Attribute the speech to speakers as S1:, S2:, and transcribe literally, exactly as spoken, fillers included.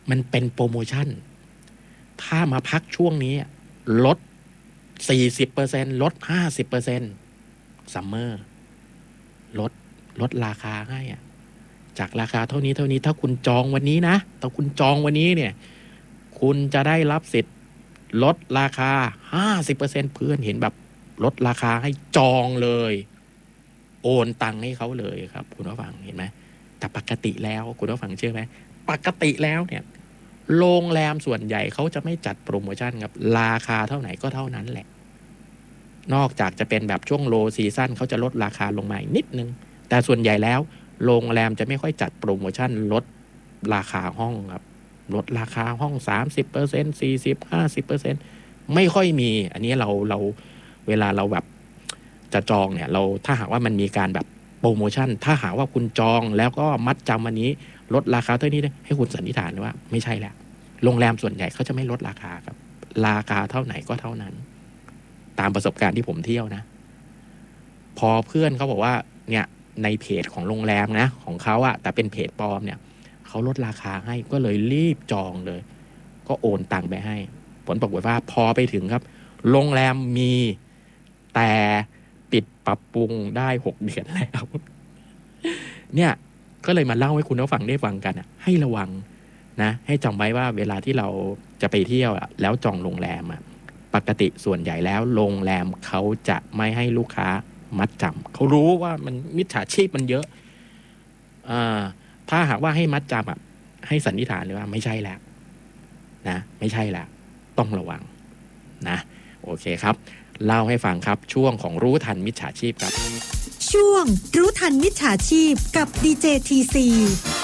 S1: มันเป็นโปรโมชั่นถ้ามาพักช่วงนี้ลด สี่สิบเปอร์เซ็นต์ ลด ห้าสิบเปอร์เซ็นต์ ซัมเมอร์ลดลดราคาให้อ่ะจากราคาเท่านี้เท่านี้ถ้าคุณจองวันนี้นะถ้าคุณจองวันนี้เนี่ยคุณจะได้รับสิทธิ์ลดราคา ห้าสิบเปอร์เซ็นต์ เพื่อนเห็นแบบลดราคาให้จองเลยโอนตังค์ให้เขาเลยครับคุณผู้ฟังเห็นไหมแต่ปกติแล้วคุณผู้ฟังเชื่อไหมปกติแล้วเนี่ยโรงแรมส่วนใหญ่เขาจะไม่จัดโปรโมชั่นครับราคาเท่าไหนก็เท่านั้นแหละนอกจากจะเป็นแบบช่วงโลซีซั่นเขาจะลดราคาลงมานิดนึงแต่ส่วนใหญ่แล้วโรงแรมจะไม่ค่อยจัดโปรโมชั่นลดราคาห้องครับลดราคาห้อง สามสิบเปอร์เซ็นต์ สี่สิบ ห้าสิบเปอร์เซ็นต์ ไม่ค่อยมีอันนี้เราเราเวลาเราแบบจะจองเนี่ยเราถ้าหากว่ามันมีการแบบโปรโมชั่นถ้าหากว่าคุณจองแล้วก็มัดจำวันนี้ลดราคาเท่านี้ให้คุณสันนิษฐานว่าไม่ใช่แล้วโรงแรมส่วนใหญ่เขาจะไม่ลดราคาครับราคาเท่าไหนก็เท่านั้นตามประสบการณ์ที่ผมเที่ยวนะพอเพื่อนเขาบอกว่าเนี่ยในเพจของโรงแรมนะของเขาอะแต่เป็นเพจปลอมเนี่ยเขาลดราคาให้ก็เลยรีบจองเลยก็โอนตังค์ไปให้ผลปรากฏว่าพอไปถึงครับโรงแรมมีแต่ปิดปรับปรุงได้หกเดือนแล้วเนี่ยก็เลยมาเล่าให้คุณผู้ฟังได้ฟังกันอะให้ระวังนะให้จำไว้ว่าเวลาที่เราจะไปเที่ยวอะแล้วจองโรงแรมอะปกติส่วนใหญ่แล้วโรงแรมเขาจะไม่ให้ลูกค้ามัดจำเขารู้ว่ามันมิจฉาชีพมันเยอะอ่าถ้าหากว่าให้มัดจำอะให้สันนิษฐานเลยว่าไม่ใช่แล้วนะไม่ใช่แล้วต้องระวังนะโอเคครับเล่าให้ฟังครับช่วงของรู้ทันมิจฉาชีพครับ
S2: ช่วงรู้ทันมิจฉาชีพกับดีเจ ที ซี